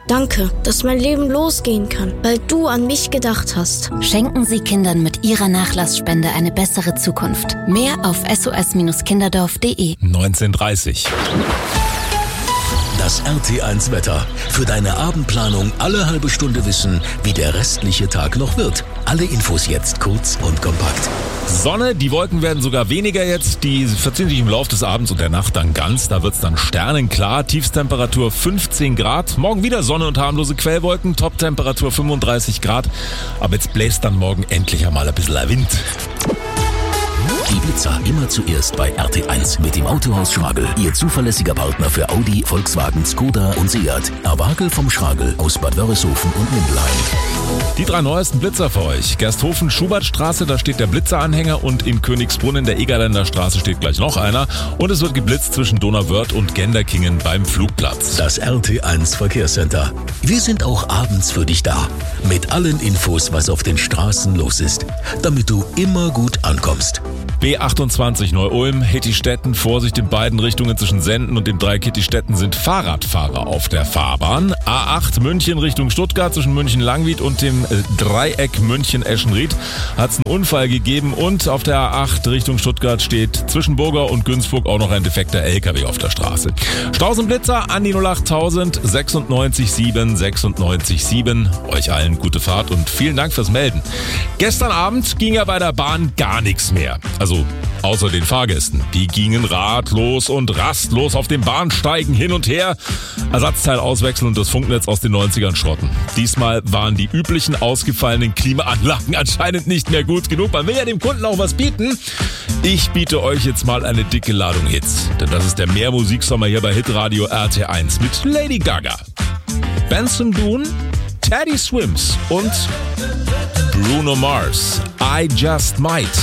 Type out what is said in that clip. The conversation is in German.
Danke, dass mein Leben losgehen kann, weil du an mich gedacht hast. Schenken Sie Kindern mit Ihrer Nachlassspende eine bessere Zukunft. Mehr auf sos-kinderdorf.de. 19:30. Das RT1 Wetter. Für deine Abendplanung alle halbe Stunde wissen, wie der restliche Tag noch wird. Alle Infos jetzt kurz und kompakt. Sonne, die Wolken werden sogar weniger jetzt, die verziehen sich im Laufe des Abends und der Nacht dann ganz, da wird's dann sternenklar, Tiefstemperatur 15 Grad, morgen wieder Sonne und harmlose Quellwolken, Toptemperatur 35 Grad, aber jetzt bläst dann morgen endlich einmal ein bisschen Wind. Die Blitzer immer zuerst bei RT1 mit dem Autohaus Schragel. Ihr zuverlässiger Partner für Audi, Volkswagen, Skoda und Seat. Awagel vom Schragel aus Bad Wörishofen und Mindelheim. Die 3 neuesten Blitzer für euch. Gersthofen, Schubertstraße, da steht der Blitzeranhänger und in Königsbrunn der Egerländer Straße steht gleich noch einer. Und es wird geblitzt zwischen Donauwörth und Genderkingen beim Flugplatz. Das RT1 Verkehrscenter. Wir sind auch abends für dich da. Mit allen Infos, was auf den Straßen los ist. Damit du immer gut ankommst. B28 Neu-Ulm, Hittistetten, Vorsicht in beiden Richtungen zwischen Senden und dem Dreieck Hittistetten sind Fahrradfahrer auf der Fahrbahn. A8 München Richtung Stuttgart zwischen München-Langwied und dem Dreieck München-Eschenried hat es einen Unfall gegeben und auf der A8 Richtung Stuttgart steht zwischen Burger und Günzburg auch noch ein defekter LKW auf der Straße. Staus und Blitzer an die 08000 96 7 96 7. Euch allen gute Fahrt und vielen Dank fürs Melden. Gestern Abend ging ja bei der Bahn gar nichts mehr. Also außer den Fahrgästen. Die gingen ratlos und rastlos auf den Bahnsteigen hin und her. Ersatzteil auswechseln und das Funknetz aus den 90ern schrotten. Diesmal waren die üblichen ausgefallenen Klimaanlagen anscheinend nicht mehr gut genug. Man will ja dem Kunden auch was bieten. Ich biete euch jetzt mal eine dicke Ladung Hits. Denn das ist der Mehrmusiksommer hier bei Hitradio RT1 mit Lady Gaga, Benson Boone, Teddy Swims und Bruno Mars. I Just Might.